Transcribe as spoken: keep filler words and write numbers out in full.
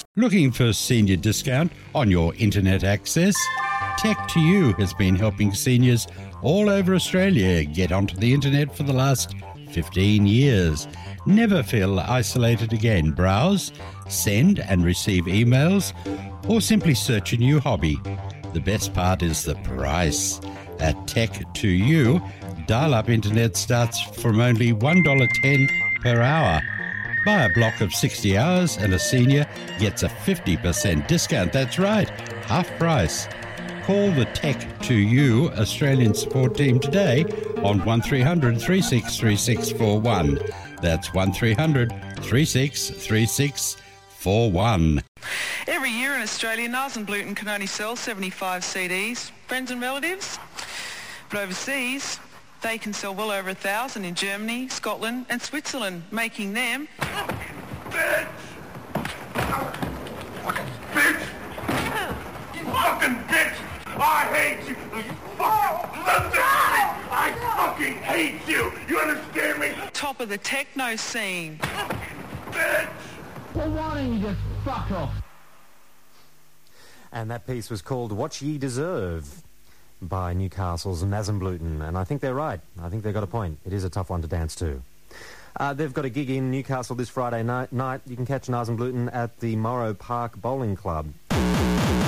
Looking for senior discount on your internet access? Tech to You has been helping seniors all over Australia get onto the internet for the last fifteen years. Never feel isolated again. Browse, send and receive emails, or simply search a new hobby. The best part is the price. At Tech to You, dial-up internet starts from only one dollar ten per hour. Buy a block of sixty hours and a senior gets a fifty percent discount. That's right, half price. Call the Tech to You Australian support team today on one three hundred, three six three six four one. That's one three hundred, three six three six four one. Every year in Australia, Nasenbluten can only sell seventy-five C Ds. Friends and relatives? But overseas, they can sell well over a thousand in Germany, Scotland and Switzerland, making them... Bitch! Fucking bitch! You fucking bitch! I hate you! You fucking... Listen! I fucking hate you! You understand me? Top of the techno scene. Bitch! Well, why don't you just fuck off? And that piece was called What Ye Deserve by Newcastle's Nasenbluten, and I think they're right. I think they've got a point. It is a tough one to dance to. Uh, they've got a gig in Newcastle this Friday night. night. You can catch Nasenbluten at the Morrow Park Bowling Club.